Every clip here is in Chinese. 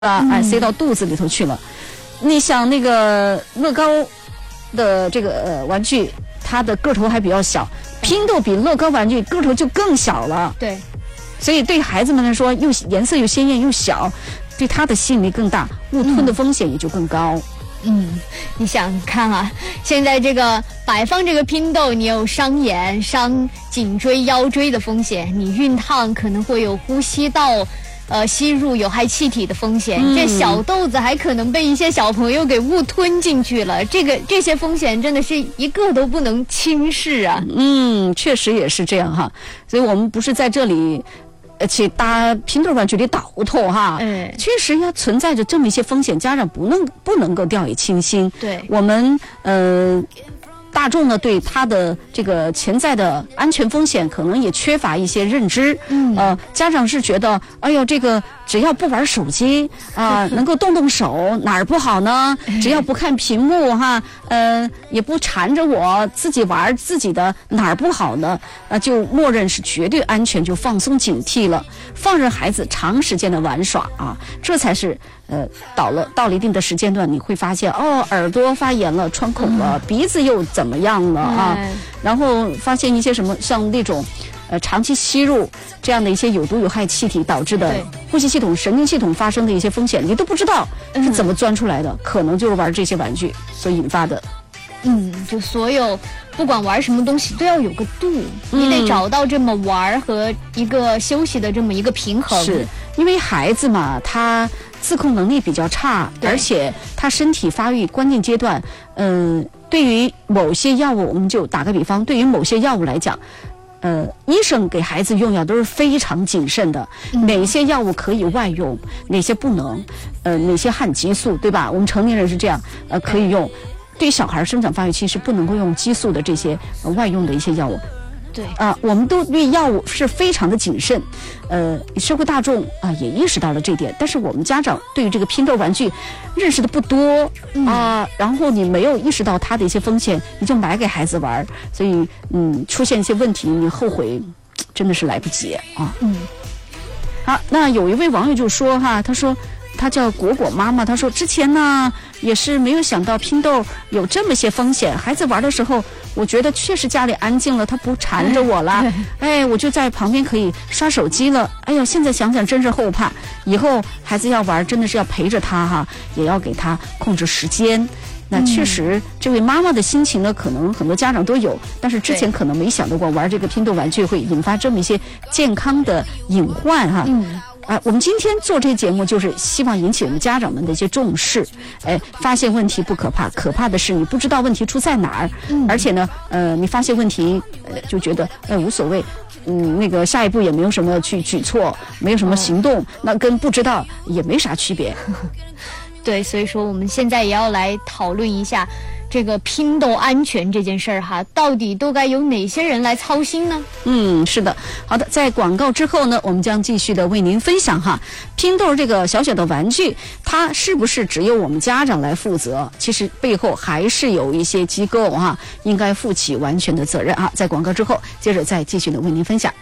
塞到肚子里头去了。你想那个乐高的这个玩具，它的个头还比较小，拼豆比乐高玩具个头就更小了。 对， 所以对孩子们来说，又颜色又鲜艳又小，对它的吸引力更大，误吞的风险也就更高。 你想看啊，现在这个摆放这个拼豆，你有伤眼、伤颈椎、腰椎的风险，你熨烫可能会有呼吸道吸入有害气体的风险，这小豆子还可能被一些小朋友给误吞进去了，这些风险真的是一个都不能轻视啊。 确实也是这样哈，所以我们不是在这里去搭拼豆玩具里倒腾哈，确实也存在着这么一些风险，家长不能够掉以轻心。 对， 我们大众呢对它的这个潜在的安全风险可能也缺乏一些认知。家长是觉得，哎呦，这个只要不玩手机能够动动手，哪儿不好呢？只要不看屏幕哈，也不缠着我自己玩自己的，哪儿不好呢？就默认是绝对安全，就放松警惕了，放任孩子长时间的玩耍啊，这才是到了一定的时间段，你会发现耳朵发炎了，穿孔了，鼻子又怎么样了啊？然后发现一些什么像那种长期吸入这样的一些有毒有害气体导致的呼吸系统、神经系统发生的一些风险，你都不知道是怎么钻出来的，可能就是玩这些玩具所引发的。 就所有不管玩什么东西都要有个度，你得找到这么玩和一个休息的这么一个平衡。 是因为孩子嘛，他自控能力比较差，而且他身体发育关键阶段，对于某些药物，我们就打个比方，对于某些药物来讲，医生给孩子用药都是非常谨慎的，哪些药物可以外用，哪些不能，哪些含激素，对吧？我们成年人是这样，可以用。对小孩生长发育期是不能够用激素的这些外用的一些药物。 对我们都对药物是非常的谨慎，社会大众也意识到了这点，但是我们家长对于这个拼豆玩具认识的不多然后你没有意识到它的一些风险，你就买给孩子玩，所以出现一些问题，你后悔真的是来不及啊。好，那有一位网友就说哈，他说他叫果果妈妈，他说之前呢也是没有想到拼豆有这么些风险，孩子玩的时候我觉得确实家里安静了，他不缠着我了，我就在旁边可以刷手机了。哎呦，现在想想真是后怕，以后孩子要玩真的是要陪着他哈，也要给他控制时间。那确实这位妈妈的心情呢，可能很多家长都有，但是之前可能没想到过玩这个拼豆玩具会引发这么一些健康的隐患哈。我们今天做这节目就是希望引起我们家长们的一些重视。发现问题不可怕，可怕的是你不知道问题出在哪儿，而且呢，你发现问题就觉得无所谓，那个下一步也没有什么去举措，没有什么行动，那跟不知道也没啥区别。 对，所以说我们现在也要来讨论一下这个拼豆安全这件事儿哈，到底都该由哪些人来操心呢？ 是的。好的，在广告之后呢，我们将继续的为您分享哈，拼豆这个小小的玩具，它是不是只有我们家长来负责？其实背后还是有一些机构哈，应该负起完全的责任啊。在广告之后，接着再继续的为您分享。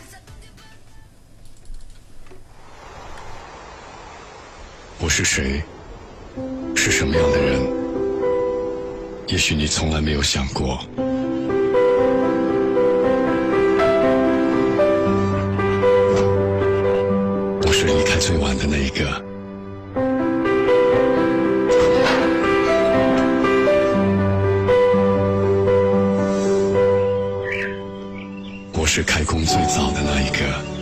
我是谁？是什么样的人？也许你从来没有想过。我是离开最晚的那一个。我是开工最早的那一个。